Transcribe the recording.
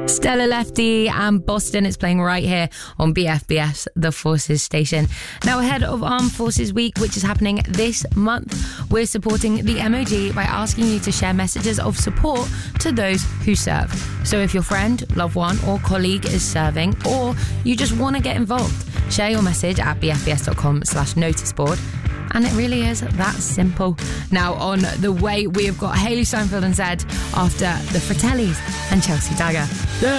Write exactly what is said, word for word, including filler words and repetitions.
Stella Lefty and Boston. It's playing right here on B F B S, the Forces station. Now, ahead of Armed Forces Week, which is happening this month, we're supporting the M O D by asking you to share messages of support to those who serve. So if your friend, loved one or colleague is serving, or you just want to get involved, share your message at bfbs.com slash noticeboard. And it really is that simple. Now, on the way, we have got Hayley Steinfeld and Zed after the Fratellis and Chelsea Dagger.